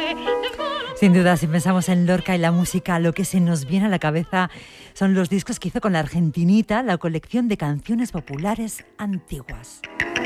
Sin duda, si pensamos en Lorca y la música, lo que se nos viene a la cabeza son los discos que hizo con la Argentinita, la colección de canciones populares antiguas.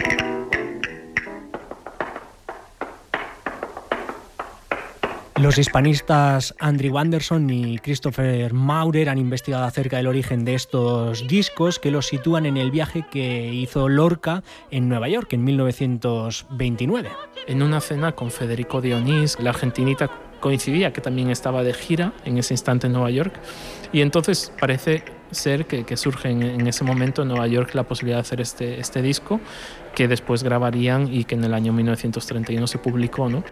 Los hispanistas Andrew Anderson y Christopher Maurer han investigado acerca del origen de estos discos que los sitúan en el viaje que hizo Lorca en Nueva York en 1929. En una cena con Federico Dionís, la Argentinita coincidía que también estaba de gira en ese instante en Nueva York, y entonces parece ser que surge en ese momento en Nueva York la posibilidad de hacer este disco que después grabarían y que en el año 1931 se publicó, ¿no?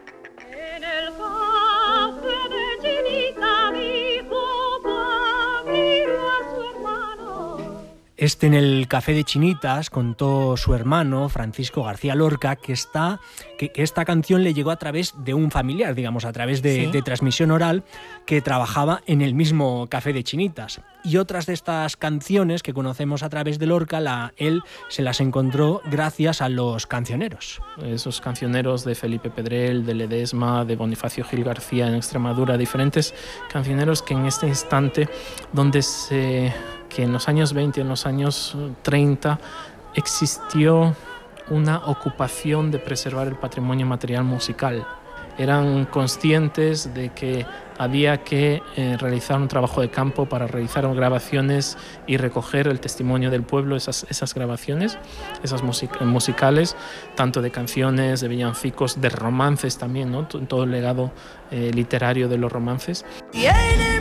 En el Café de Chinitas contó su hermano Francisco García Lorca que esta canción le llegó a través de un familiar, digamos, a través de transmisión oral, que trabajaba en el mismo Café de Chinitas. Y otras de estas canciones que conocemos a través de Lorca, él se las encontró gracias a los cancioneros. Esos cancioneros de Felipe Pedrell, de Ledesma, de Bonifacio Gil García en Extremadura, diferentes cancioneros que en este instante que en los años 20, en los años 30, existió una ocupación de preservar el patrimonio material musical. Eran conscientes de que había que realizar un trabajo de campo para realizar grabaciones y recoger el testimonio del pueblo, esas grabaciones, esas musicales, tanto de canciones, de villancicos, de romances también, ¿no? Todo el legado literario de los romances.